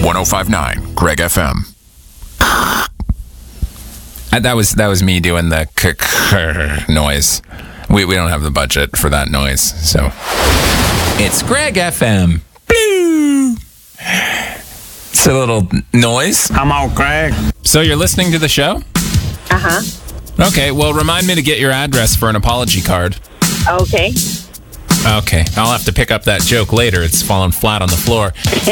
105.9 Greg FM. That was me doing the noise. We don't have the budget for that noise, so it's Greg FM. Blue. It's a little noise. Come on, Greg. So you're listening to the show? Uh-huh. Okay, well, remind me to get your address for an apology card. Okay. Okay, I'll have to pick up that joke later. It's fallen flat on the floor.